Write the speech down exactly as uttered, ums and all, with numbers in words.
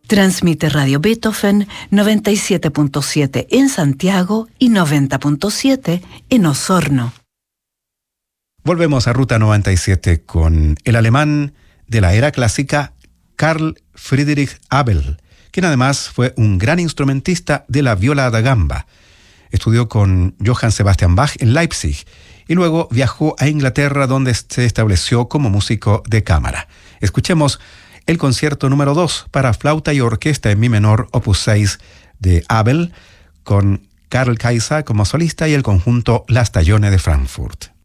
Transmite Radio Beethoven noventa y siete punto siete en Santiago y noventa punto siete en Osorno. Volvemos a Ruta noventa y siete con el alemán de la era clásica Carl Friedrich Abel, quien además fue un gran instrumentista de la viola da gamba. Estudió con Johann Sebastian Bach en Leipzig y luego viajó a Inglaterra, donde se estableció como músico de cámara. Escuchemos el concierto número dos para flauta y orquesta en mi menor, opus seis de Abel, con Karl Kaiser como solista y el conjunto Las Tallone de Frankfurt.